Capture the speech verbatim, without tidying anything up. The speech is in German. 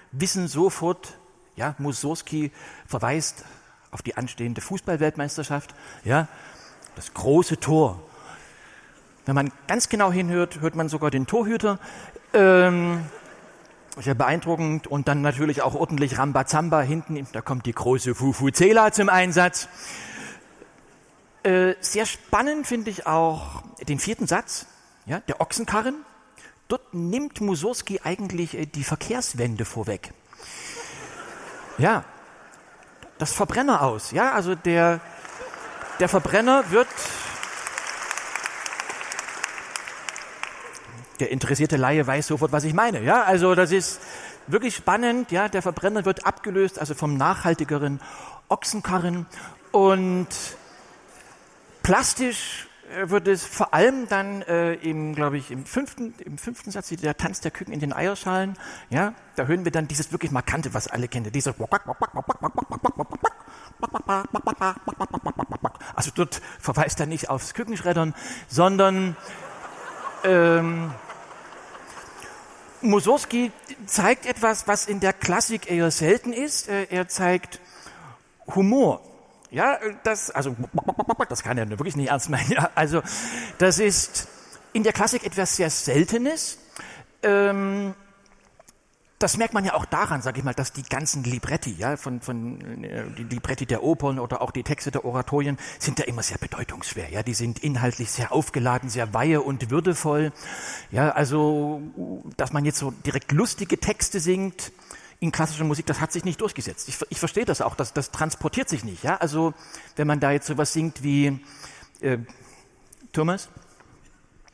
wissen sofort, ja, Mussorgsky verweist auf die anstehende Fußball-Weltmeisterschaft, ja, das große Tor. Wenn man ganz genau hinhört, hört man sogar den Torhüter. Ähm, sehr beeindruckend. Und dann natürlich auch ordentlich Rambazamba hinten. Da kommt die große Vuvuzela zum Einsatz. Äh, sehr spannend finde ich auch den vierten Satz, ja, der Ochsenkarren. Dort nimmt Mussorgsky eigentlich äh, die Verkehrswende vorweg. Ja, das Verbrenner aus. Ja, also der, der Verbrenner wird... Der interessierte Laie weiß sofort, was ich meine. Ja, also das ist wirklich spannend. Ja, der Verbrenner wird abgelöst, also vom nachhaltigeren Ochsenkarren. Und plastisch wird es vor allem dann äh, im, glaube ich, im fünften, im fünften Satz, der Tanz der Küken in den Eierschalen. Ja, da hören wir dann dieses wirklich markante, was alle kennen, dieses. Also dort verweist er nicht aufs Kükenschreddern, sondern ähm, Mussorgsky zeigt etwas, was in der Klassik eher selten ist. Er zeigt Humor. Ja, das, also, das kann er wirklich nicht ernst meinen. Ja, also, das ist in der Klassik etwas sehr Seltenes. Ähm, das merkt man ja auch daran, sage ich mal, dass die ganzen Libretti, ja, von, von, äh, die Libretti der Opern oder auch die Texte der Oratorien sind ja immer sehr bedeutungsschwer, ja. Die sind inhaltlich sehr aufgeladen, sehr weihe und würdevoll. Ja, also, dass man jetzt so direkt lustige Texte singt, in klassischer Musik, das hat sich nicht durchgesetzt. Ich, ich verstehe das auch, das, das transportiert sich nicht. Ja? Also wenn man da jetzt sowas singt wie äh, Thomas,